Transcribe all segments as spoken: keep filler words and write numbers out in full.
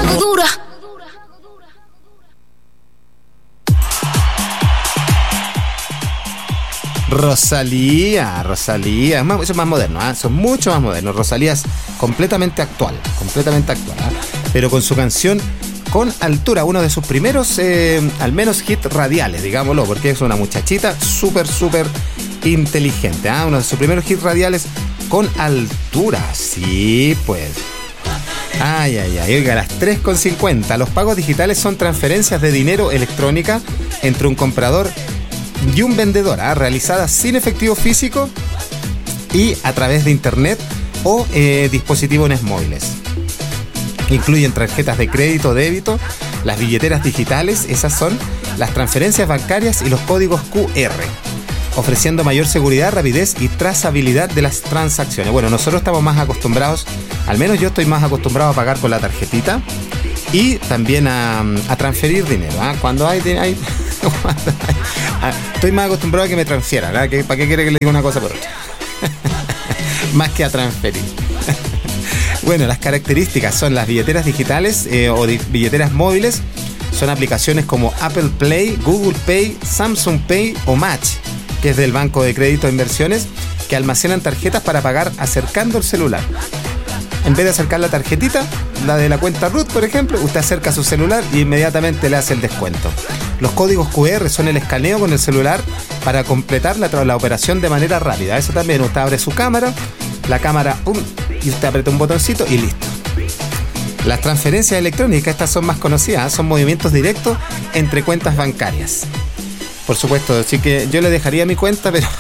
dura. Rosalía, Rosalía, es más, eso es más moderno, ¿eh? Son mucho más modernos. Rosalía es completamente actual, completamente actual, ¿eh? Pero con su canción Con Altura, uno de sus primeros, eh, al menos hits radiales, digámoslo, porque es una muchachita súper, súper inteligente, ¿eh? Uno de sus primeros hits radiales, Con Altura, sí, pues. Ay, ay, ay, oiga, a las tres con cincuenta, los pagos digitales son transferencias de dinero electrónica entre un comprador y un vendedor, ¿eh? Realizadas sin efectivo físico y a través de internet o eh, dispositivos móviles. Incluyen tarjetas de crédito o débito, las billeteras digitales, esas son las transferencias bancarias y los códigos Q R, ofreciendo mayor seguridad, rapidez y trazabilidad de las transacciones. Bueno, nosotros estamos más acostumbrados, al menos yo estoy más acostumbrado a pagar con la tarjetita y también a, a transferir dinero, ¿eh? Cuando hay... hay estoy más acostumbrado a que me transfieran, ¿eh? ¿Para qué quiere que le diga una cosa por otra? Más que a transferir. Bueno, las características son las billeteras digitales eh, o di- billeteras móviles. Son aplicaciones como Apple Play, Google Pay, Samsung Pay o Match, que es del Banco de Crédito e Inversiones, que almacenan tarjetas para pagar acercando el celular. En vez de acercar la tarjetita, la de la cuenta root, por ejemplo, usted acerca su celular y inmediatamente le hace el descuento. Los códigos Q R son el escaneo con el celular para completar la, la operación de manera rápida. Eso también, usted abre su cámara, la cámara, pum, y usted aprieta un botoncito y listo. Las transferencias electrónicas, estas son más conocidas, son movimientos directos entre cuentas bancarias. Por supuesto, así que yo le dejaría mi cuenta, pero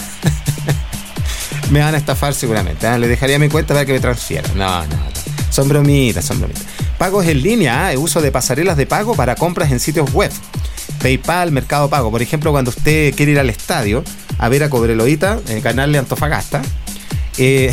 me van a estafar seguramente, ¿eh? Le dejaría mi cuenta para que me transfieran. No, no, no. Son bromitas, son bromitas. Pagos en línea, ¿eh? Uso de pasarelas de pago para compras en sitios web. PayPal, Mercado Pago. Por ejemplo, cuando usted quiere ir al estadio a ver a Cobreloita, eh, ganarle a Antofagasta, eh,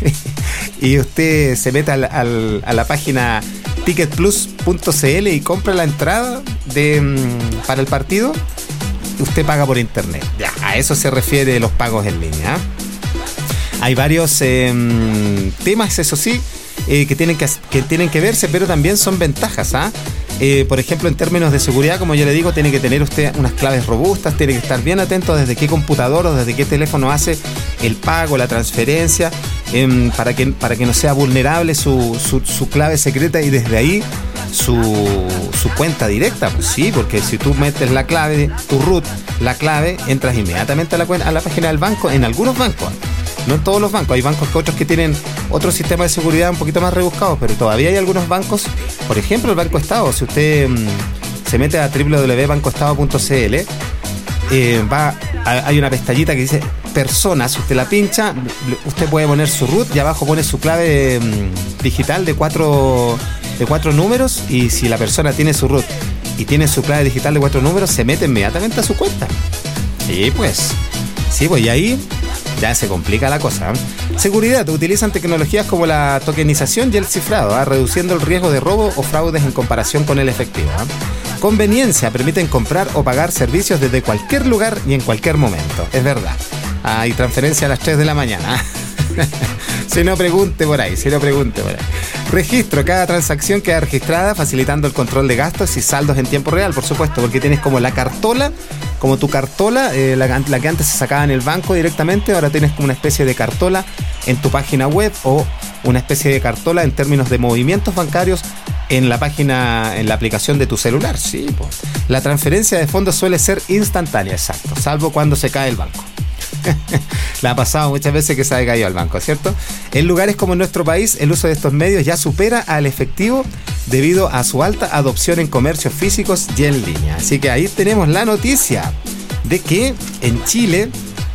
y usted se mete al, al, a la página ticket plus punto c l y compra la entrada de, mm, para el partido, usted paga por internet. Ya, a eso se refiere los pagos en línea. Hay varios eh, temas, eso sí, eh, que, tienen que, que tienen que verse, pero también son ventajas, ¿ah? Eh, por ejemplo, en términos de seguridad, como yo le digo, tiene que tener usted unas claves robustas, tiene que estar bien atento desde qué computador o desde qué teléfono hace el pago, la transferencia, eh, para, que, para que no sea vulnerable su, su, su clave secreta y desde ahí su, su cuenta directa. Pues sí, porque si tú metes la clave, tu root, la clave, entras inmediatamente a la, a la página del banco, en algunos bancos. No en todos los bancos, hay bancos que otros que tienen otro sistema de seguridad un poquito más rebuscados, pero todavía hay algunos bancos, por ejemplo el Banco Estado. Si usted mmm, se mete a doble u doble u doble u punto banco estado punto c l, eh, va a, hay una pestañita que dice personas, usted la pincha, usted puede poner su root y abajo pone su clave mmm, digital de cuatro, de cuatro números, y si la persona tiene su root y tiene su clave digital de cuatro números, se mete inmediatamente a su cuenta. Sí, pues, sí, pues y ahí ya se complica la cosa, ¿eh? Seguridad. Utilizan tecnologías como la tokenización y el cifrado, ¿eh? Reduciendo el riesgo de robo o fraudes en comparación con el efectivo, ¿eh? Conveniencia. Permiten comprar o pagar servicios desde cualquier lugar y en cualquier momento. Es verdad. Hay ah, transferencia a las tres de la mañana. Si no, pregunte por ahí, si no, pregunte por ahí. Registro. Cada transacción queda registrada, facilitando el control de gastos y saldos en tiempo real, por supuesto, porque tienes como la cartola, como tu cartola, eh, la, la que antes se sacaba en el banco directamente, ahora tienes como una especie de cartola en tu página web o una especie de cartola en términos de movimientos bancarios en la página, en la aplicación de tu celular. Sí, pues. La transferencia de fondos suele ser instantánea, exacto, salvo cuando se cae el banco. Le ha pasado muchas veces que se ha caído al banco, ¿cierto? En lugares como en nuestro país, el uso de estos medios ya supera al efectivo debido a su alta adopción en comercios físicos y en línea. Así que ahí tenemos la noticia de que en Chile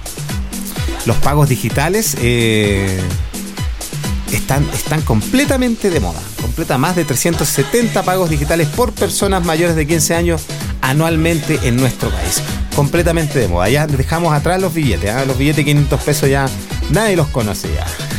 los pagos digitales eh, están, están completamente de moda. Completa más de trescientos setenta pagos digitales por personas mayores de quince años anualmente en nuestro país. Completamente de moda. Ya dejamos atrás los billetes, ¿eh? Los billetes de quinientos pesos ya nadie los conoce ya.